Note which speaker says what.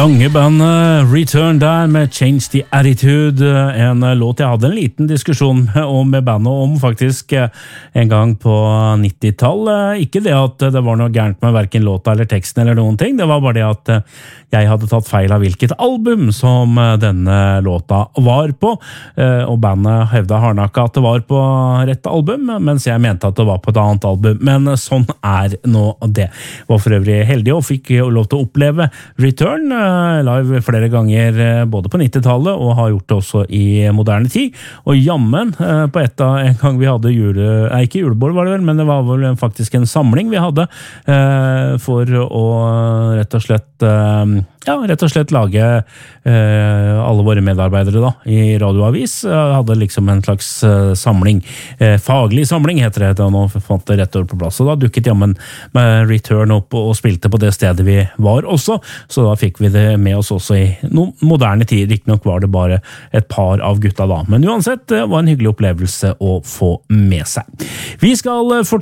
Speaker 1: Stangebandet Return der med Change the Attitude, en låt jeg hadde en liten diskusjon med bandet om faktisk en gang på 90-tallet. Ikke det at det var noe gærent med hverken låta eller teksten eller noen ting, det var bare det at jeg hadde tatt feil av hvilket album som denne låta var på, og bandet hevda hardnakka at det var på rett album, mens jeg mente at det var på et annet album, men sånn er nå det. Var for øvrig heldig og fikk lov til å oppleve Return live flere ganger både på 90-tallet og har gjort det også i moderne tid, og jammen på en gang vi hadde ikke julebord var det vel, men det var vel faktisk en samling vi hadde for å rett og slett lage alle våre medarbeidere da, i radioavis hadde liksom en slags samling, faglig samling heter det, og nå fant det rett ord på plass, og da dukket jammen med Return opp og spilte på det stedet vi var også, så da fikk vi det med oss også i noen moderne tid, riktignok var det bare et par av gutta da, men uansett, det var en hyggelig opplevelse å få med seg. Vi skal fortsette